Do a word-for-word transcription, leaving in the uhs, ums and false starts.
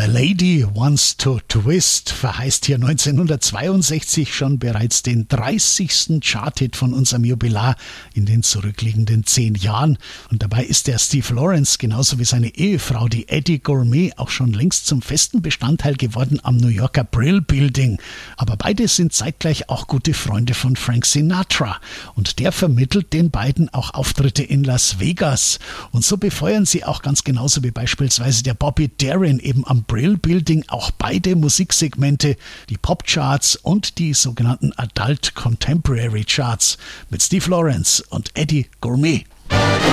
The Lady Wants to Twist verheißt hier neunzehnhundertzweiundsechzig schon bereits den dreißigsten Charthit von unserem Jubilar in den zurückliegenden zehn Jahren. Und dabei ist der Steve Lawrence genauso wie seine Ehefrau, die Eddie Gourmet, auch schon längst zum festen Bestandteil geworden am New Yorker Brill Building. Aber beide sind zeitgleich auch gute Freunde von Frank Sinatra. Und der vermittelt den beiden auch Auftritte in Las Vegas. Und so befeuern sie auch ganz genauso wie beispielsweise der Bobby Darin eben am Brill Building auch beide Musiksegmente, die Popcharts und die sogenannten Adult Contemporary Charts mit Steve Lawrence und Eddie Gourmet.